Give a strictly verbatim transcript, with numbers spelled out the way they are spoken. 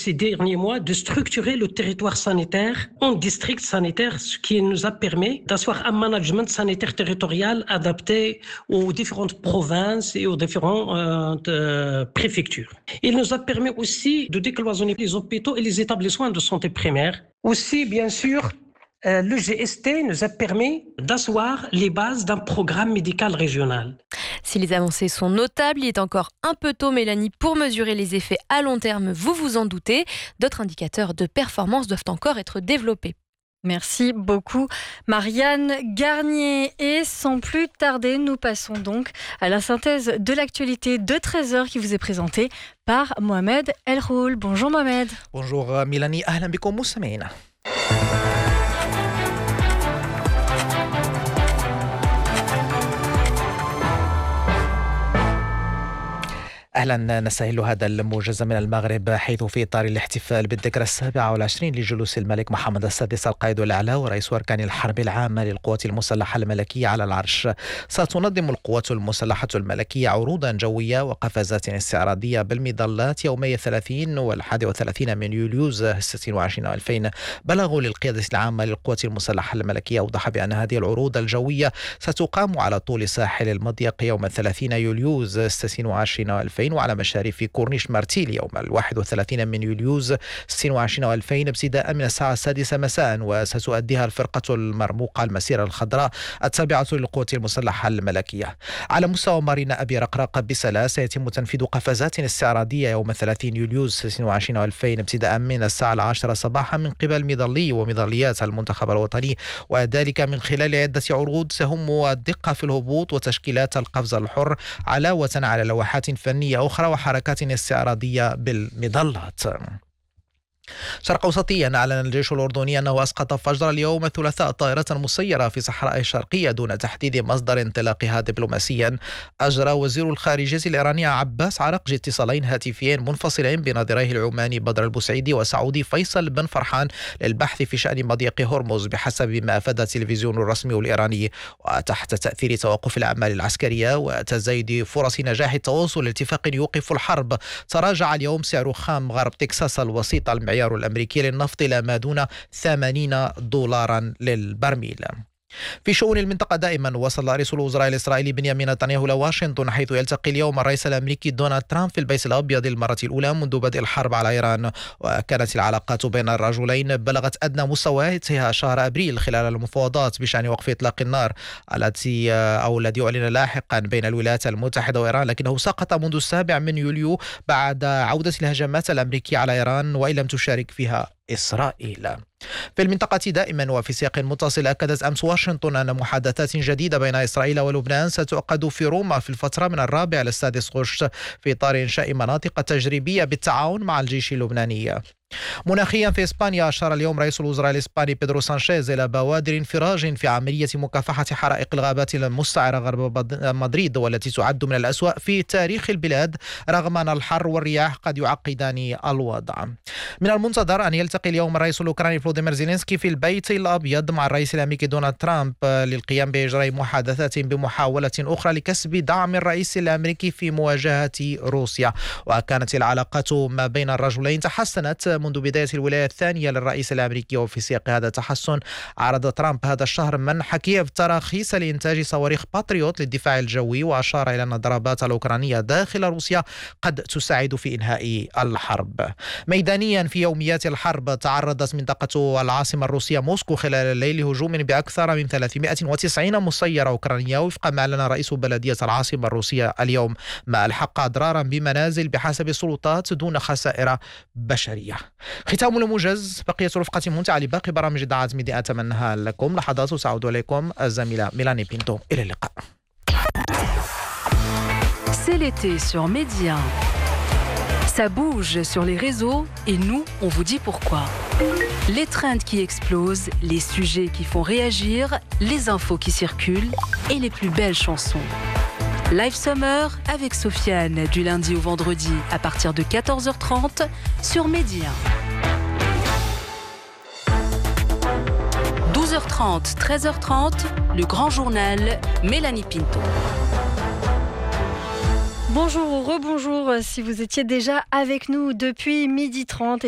ces derniers mois de structurer le territoire sanitaire en district sanitaire, ce qui nous a permis d'asseoir un management sanitaire territorial adapté aux différentes provinces et aux différentes euh, préfectures. Il nous a permis aussi de décloisonner les hôpitaux et les établissements de santé primaire. Aussi, bien sûr, Euh, le G S T nous a permis d'asseoir les bases d'un programme médical régional. Si les avancées sont notables, il est encore un peu tôt, Mélanie, pour mesurer les effets à long terme, vous vous en doutez. D'autres indicateurs de performance doivent encore être développés. Merci beaucoup Marianne Garnier. Et sans plus tarder, nous passons donc à la synthèse de l'actualité de treize heures qui vous est présentée par Mohamed El-Roul. Bonjour Mohamed. Bonjour Mélanie, أهلا بكم مستمعينا. أهلا، نستهل هذا الموجز من المغرب، حيث في إطار الاحتفال بالذكرى السابعة والعشرين لجلوس الملك محمد السادس القائد الأعلى ورئيس أركان الحرب العامة للقوات المسلحة الملكية على العرش، ستنظم القوات المسلحة الملكية عروضا جوية وقفزات استعراضية بالمظلات يومي الثلاثين والحادي والثلاثين من يوليوز ستين وعشرين ألفين. بلغوا للقيادة العامة للقوات المسلحة الملكية أوضح بأن هذه العروض الجوية ستقام على طول ساحل المضيق يوم الثلاثين يوليوز ستين وعشرين ألفين، وعلى مشارف كورنيش مارتيل يوم الواحد والثلاثين من يوليوز ستين وعشرين ألفين ابتداء من الساعة السادسة مساء، وستؤديها الفرقة المرموقة المسيرة الخضراء التابعة للقوات المسلحة الملكية. على مستوى مارينا أبي رقراق بسلا سيتم تنفيذ قفزات استعراضية يوم الثلاثين يوليوز ستين وعشرين ألفين ابتداء من الساعة العاشرة صباحا من قبل مظلي ومظليات المنتخب الوطني، وذلك من خلال عدة عروض سهم الدقة في الهبوط وتشكيلات القفز الحر، علاوة على لوحات فنية أخرى وحركات استعراضية بالمظلات. شرق أوسطيا، أعلن الجيش الأردني أنه أسقط فجر اليوم الثلاثاء طائرة مسيرة في صحراء الشرقية دون تحديد مصدر انطلاقها دبلوماسيا. أجرى وزير الخارجية الإيراني عباس عراقجي اتصالين هاتفيين منفصلين بنظيريه العماني بدر البوسعيدي وسعودي فيصل بن فرحان للبحث في شأن مضيق هرمز بحسب ما أفاد التلفزيون الرسمي الإيراني، وتحت تأثير توقف الأعمال العسكرية وتزايد فرص نجاح التوصل لاتفاق يوقف الحرب. تراجع اليوم سعر خام غرب تكساس الوسيط المعيار الأمريكي للنفط إلى ما دون ثمانين دولارا للبرميل. في شؤون المنطقة دائما، وصل رئيس الوزراء الإسرائيلي بنيامين نتنياهو لواشنطن، حيث يلتقي اليوم الرئيس الأمريكي دونالد ترامب في البيت الأبيض للمرة الأولى منذ بدء الحرب على إيران. وكانت العلاقات بين الرجلين بلغت أدنى مستوياتها شهر أبريل خلال المفاوضات بشأن وقف إطلاق النار التي أو الذي أعلن لاحقا بين الولايات المتحدة وإيران، لكنه سقط منذ السابع من يوليو بعد عودة الهجمات الأمريكية على إيران وإن لم تشارك فيها إسرائيل. في المنطقة دائما وفي سياق متصل، أكدت أمس واشنطن أن محادثات جديدة بين إسرائيل ولبنان ستعقد في روما في الفترة من الرابع للسادس غشت في إطار إنشاء مناطق تجريبية بالتعاون مع الجيش اللبناني. مناخيا، في إسبانيا، أشار اليوم رئيس الوزراء الإسباني بيدرو سانشيز إلى بوادر انفراج في عملية مكافحة حرائق الغابات المستعرة غرب مدريد، والتي تعد من الأسوأ في تاريخ البلاد، رغم أن الحر والرياح قد يعقدان الوضع. من المنتظر أن يلتقي اليوم الرئيس الأوكراني فلوديمير زيلينسكي في البيت الأبيض مع الرئيس الأمريكي دونالد ترامب للقيام بإجراء محادثات بمحاولة أخرى لكسب دعم الرئيس الأمريكي في مواجهة روسيا. وكانت العلاقات ما بين الرجلين تحسنت منذ بداية الولاية الثانية للرئيس الأمريكي، وفي سياق هذا التحسن عرض ترامب هذا الشهر منح كييف تراخيص لإنتاج صواريخ باتريوت للدفاع الجوي، وأشار إلى أن الضربات الأوكرانية داخل روسيا قد تساعد في إنهاء الحرب. ميدانيا، في يوميات الحرب تعرضت منطقة العاصمة الروسية موسكو خلال الليل لهجوم بأكثر من ثلاثمائة وتسعين مسيرة أوكرانية، وفق ما أعلن رئيس بلدية العاصمة الروسية اليوم، ما ألحق أضرارا بمنازل بحسب السلطات دون خسائر بشرية. ختام الموجز، بقية رفقة ممتعة لباقي برامج إذاعة ميديا أتمنها لكم. لحظات تعود إليكم الزميلة ميلاني بينتو، إلى اللقاء. C'est l'été sur Média. Ça bouge sur les réseaux et nous, on vous dit pourquoi. Les trends qui explosent, les sujets qui font réagir, les infos qui circulent et les plus belles chansons. Live Summer avec Sofiane du lundi au vendredi à partir de quatorze heures trente sur Média. douze heures trente, treize heures trente, le grand journal, Mélanie Pinto. Bonjour ou rebonjour si vous étiez déjà avec nous depuis midi trente.